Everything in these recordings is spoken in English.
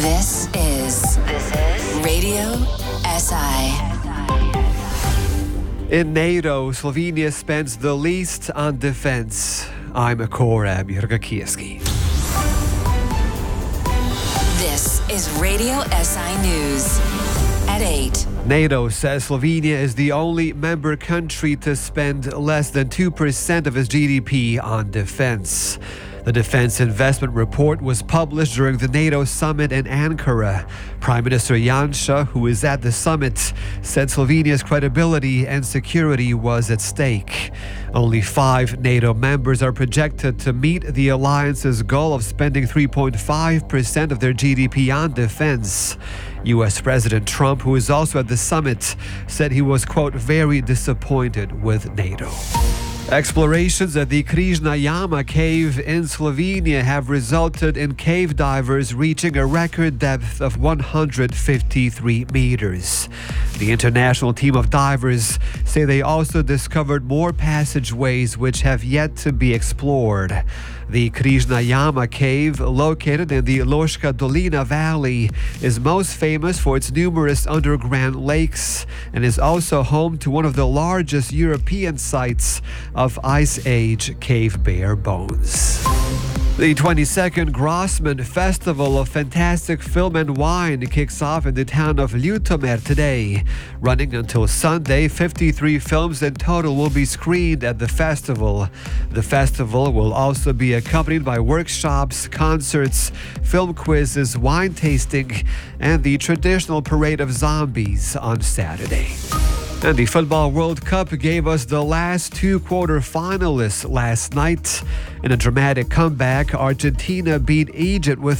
This is Radio SI. In NATO, Slovenia spends the least on defense. I'm Korab Jurgakieski. This is Radio SI News at 8. NATO says Slovenia is the only member country to spend less than 2% of its GDP on defense. The Defense Investment Report was published during the NATO summit in Ankara. Prime Minister Janša, who is at the summit, said Slovenia's credibility and security was at stake. Only 5 NATO members are projected to meet the alliance's goal of spending 3.5% of their GDP on defense. U.S. President Trump, who is also at the summit, said he was, quote, very disappointed with NATO. Explorations at the Križna Jama cave in Slovenia have resulted in cave divers reaching a record depth of 153 meters. The international team of divers say they also discovered more passageways which have yet to be explored. The Križna Jama cave, located in the Loška Dolina Valley, is most famous for its numerous underground lakes and is also home to one of the largest European sites of Ice Age cave bear bones. The 22nd Grossman Festival of Fantastic Film and Wine kicks off in the town of Ljutomer today. Running until Sunday, 53 films in total will be screened at the festival. The festival will also be accompanied by workshops, concerts, film quizzes, wine tasting, and the traditional parade of zombies on Saturday. And the Football World Cup gave us the last 2 quarter-finalists last night. In a dramatic comeback, Argentina beat Egypt with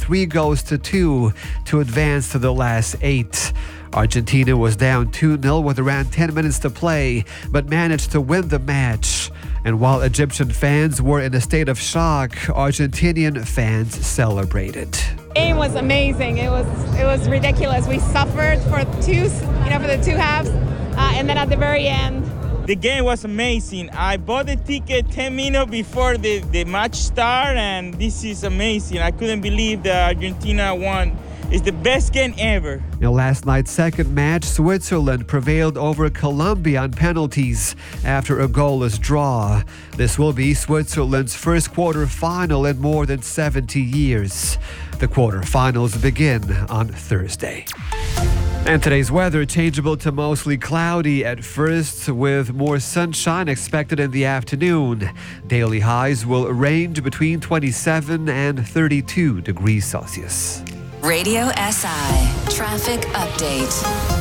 3-2 to advance to the last 8. Argentina was down 2-0 with around 10 minutes to play, but managed to win the match. And while Egyptian fans were in a state of shock, Argentinian fans celebrated. The game was amazing. It was ridiculous. We suffered for the 2 halves. And then at the very end, the game was amazing. I bought the ticket 10 minutes before the match started, and this is amazing. I couldn't believe that Argentina won. It's the best game ever. In last night's second match, Switzerland prevailed over Colombia on penalties after a goalless draw. This will be Switzerland's first quarter-final in more than 70 years. The quarter-finals begin on Thursday. And today's weather, changeable to mostly cloudy at first, with more sunshine expected in the afternoon. Daily highs will range between 27 and 32 degrees Celsius. Radio SI Traffic Update.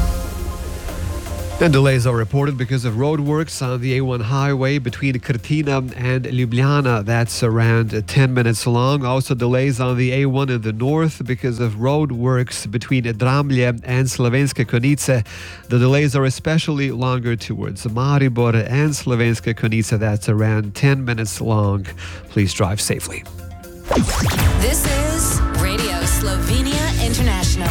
And delays are reported because of roadworks on the A1 highway between Krtina and Ljubljana. That's around 10 minutes long. Also delays on the A1 in the north because of roadworks between Dramlje and Slovenske Konjice. The delays are especially longer towards Maribor and Slovenske Konjice. That's around 10 minutes long. Please drive safely. This is Radio Slovenia International.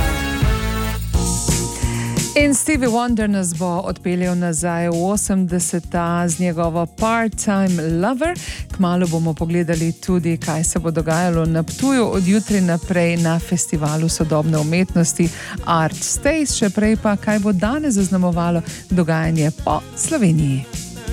In Stevie Wonder nas bo odpeljal nazaj v 80. z njegovo Part-Time Lover. Kmalu bomo pogledali tudi, kaj se bo dogajalo na Ptuju od jutri naprej na festivalu sodobne umetnosti Art Stays. Še prej pa, kaj bo danes zaznamovalo dogajanje po Sloveniji.